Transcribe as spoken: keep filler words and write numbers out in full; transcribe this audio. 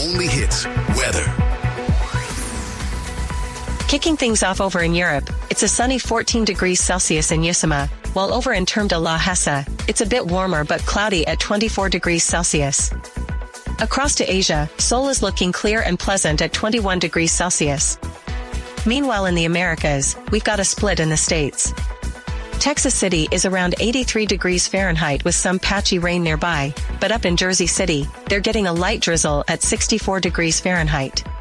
only hits, weather. Kicking things off over in Europe, it's a sunny fourteen degrees Celsius in Usama, while over in Terme de la Hesse, it's a bit warmer but cloudy at twenty-four degrees Celsius. Across to Asia, Seoul is looking clear and pleasant at twenty-one degrees Celsius. Meanwhile in the Americas, we've got a split in the States. Texas City is around eighty-three degrees Fahrenheit with some patchy rain nearby, but up in Jersey City, they're getting a light drizzle at sixty-four degrees Fahrenheit.